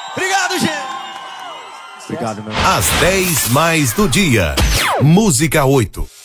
Obrigado, gente. Obrigado, meu. Às 10 mais do dia. Música 8.